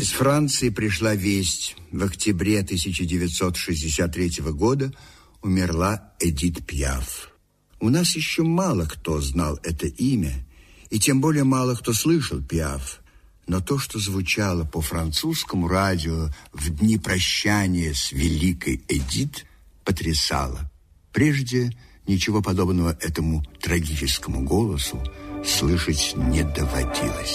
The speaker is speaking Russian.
Из Франции пришла весть. В октябре 1963 года умерла Эдит Пиаф. У нас еще мало кто знал это имя, и тем более мало кто слышал Пиаф. Но то, что звучало по французскому радио в дни прощания с великой Эдит, потрясало. Прежде ничего подобного этому трагическому голосу слышать не доводилось.